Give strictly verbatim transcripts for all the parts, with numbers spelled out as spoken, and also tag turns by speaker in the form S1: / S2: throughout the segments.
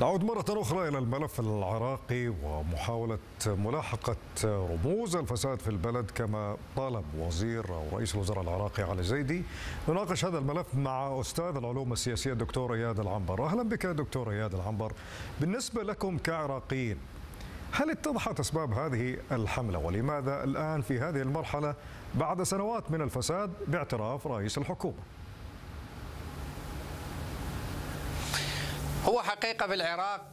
S1: نعود مرة أخرى إلى الملف العراقي ومحاولة ملاحقة رموز الفساد في البلد كما طالب وزير أو رئيس الوزراء العراقي علي الزيدي. نناقش هذا الملف مع أستاذ العلوم السياسية الدكتور إياد العنبر. أهلا بك دكتور إياد العنبر. بالنسبة لكم كعراقيين، هل اتضحت أسباب هذه الحملة ولماذا الآن في هذه المرحلة بعد سنوات من الفساد باعتراف رئيس الحكومة؟
S2: هو حقيقة في العراق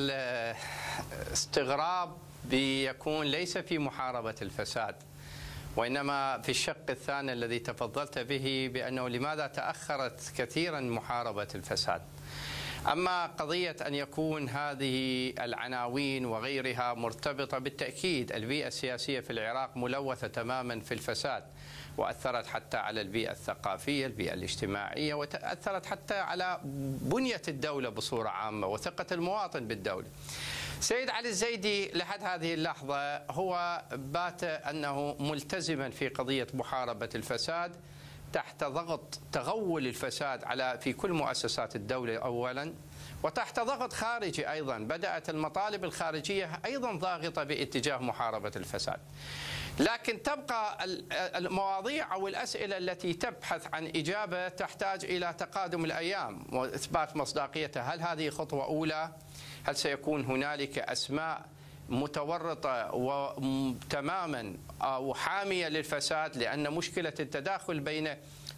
S2: الاستغراب بيكون ليس في محاربة الفساد، وإنما في الشق الثاني الذي تفضلت به بأنه لماذا تأخرت كثيرا محاربة الفساد. أما قضية أن يكون هذه العناوين وغيرها مرتبطة، بالتأكيد البيئة السياسية في العراق ملوثة تماما في الفساد، وأثرت حتى على البيئة الثقافية، البيئة الاجتماعية، وأثرت حتى على بنية الدولة بصورة عامة وثقة المواطن بالدولة. سيد علي الزيدي لحد هذه اللحظة هو بات أنه ملتزما في قضية محاربة الفساد تحت ضغط تغول الفساد على في كل مؤسسات الدولة أولا، وتحت ضغط خارجي أيضا. بدأت المطالب الخارجية أيضا ضاغطة باتجاه محاربة الفساد، لكن تبقى المواضيع أو الأسئلة التي تبحث عن إجابة تحتاج إلى تقادم الأيام وإثبات مصداقيتها. هل هذه خطوة أولى؟ هل سيكون هنالك أسماء متورطة وتماما أو حامية للفساد؟ لأن مشكلة التداخل بين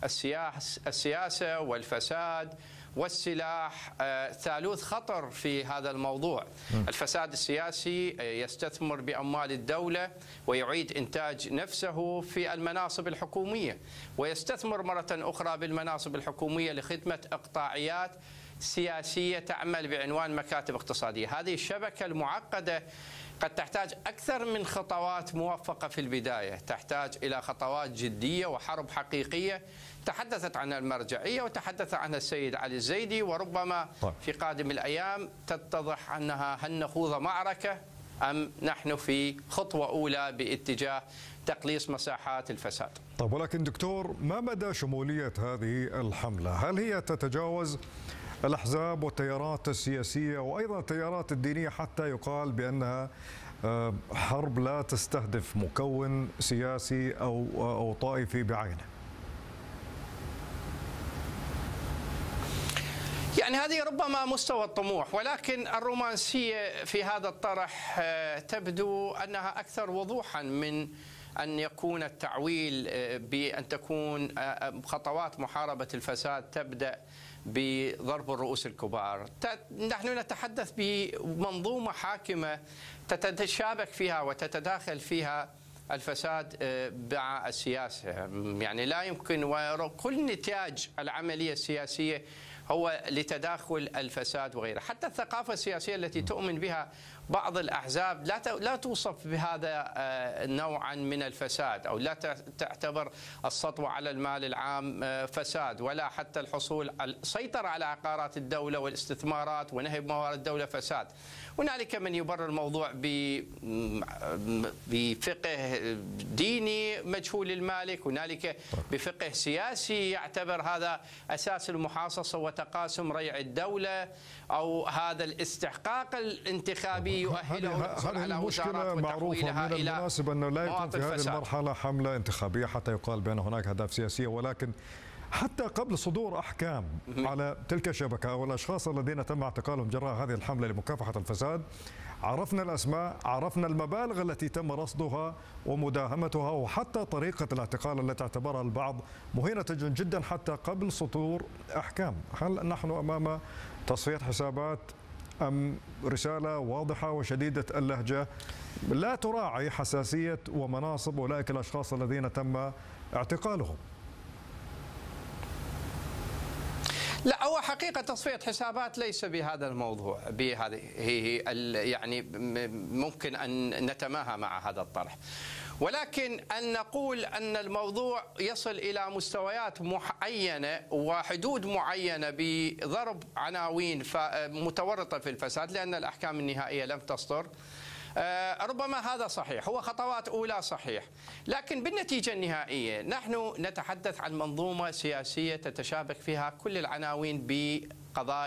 S2: السياسة والفساد والسلاح ثالوث خطر في هذا الموضوع. الفساد السياسي يستثمر بأموال الدولة ويعيد إنتاج نفسه في المناصب الحكومية، ويستثمر مرة أخرى بالمناصب الحكومية لخدمة إقطاعيات سياسية تعمل بعنوان مكاتب اقتصادية. هذه الشبكة المعقدة قد تحتاج أكثر من خطوات موفقة في البداية، تحتاج إلى خطوات جدية وحرب حقيقية تحدثت عنها المرجعية وتحدث عنها السيد علي الزيدي، وربما في قادم الأيام تتضح أنها هل نخوض معركة أم نحن في خطوة أولى باتجاه تقليص مساحات الفساد.
S1: طيب، ولكن دكتور، ما مدى شمولية هذه الحملة؟ هل هي تتجاوز الأحزاب والتيارات السياسية وأيضا التيارات الدينية حتى يقال بأنها حرب لا تستهدف مكون سياسي أو أو طائفي بعينه؟
S2: يعني هذه ربما مستوى الطموح، ولكن الرومانسية في هذا الطرح تبدو أنها أكثر وضوحا من أن يكون التعويل بأن تكون خطوات محاربة الفساد تبدأ بضرب الرؤوس الكبار. نحن نتحدث بمنظومة حاكمة تتشابك فيها وتتداخل فيها الفساد مع السياسة. يعني لا يمكن، وكل نتاج العملية السياسية هو لتداخل الفساد وغيره. حتى الثقافة السياسية التي تؤمن بها بعض الأحزاب لا لا توصف بهذا نوعا من الفساد، أو لا تعتبر السطوة على المال العام فساد، ولا حتى الحصول السيطرة على عقارات الدولة والاستثمارات ونهب موارد الدولة فساد. هنالك من يبرر الموضوع بفقه ديني مجهول المالك، هنالك بفقه سياسي يعتبر هذا أساس المحاصصة وتقاسم ريع الدولة، أو هذا الاستحقاق الانتخابي يؤهله
S1: على وزارات وتحويلها إلى المناسب أنه لا يكون في هذه المرحلة حملة انتخابية حتى يقال بأن هناك أهداف سياسية، ولكن حتى قبل صدور أحكام على تلك الشبكة والأشخاص الذين تم اعتقالهم جراء هذه الحملة لمكافحة الفساد، عرفنا الأسماء، عرفنا المبالغ التي تم رصدها ومداهمتها، وحتى طريقة الاعتقال التي اعتبرها البعض مهينة جدا حتى قبل صدور أحكام. هل نحن أمام تصفية حسابات أم رسالة واضحة وشديدة اللهجة لا تراعي حساسية ومناصب أولئك الأشخاص الذين تم اعتقالهم؟
S2: لا، هو حقيقة تصفية حسابات ليس بهذا الموضوع، بهذه هي يعني ممكن أن نتماهى مع هذا الطرح، ولكن أن نقول أن الموضوع يصل إلى مستويات معينة وحدود معينة بضرب عناوين متورطة في الفساد لأن الأحكام النهائية لم تصدر، ربما هذا صحيح، هو خطوات أولى صحيح، لكن بالنتيجة النهائية نحن نتحدث عن منظومة سياسية تتشابك فيها كل العناوين بقضايا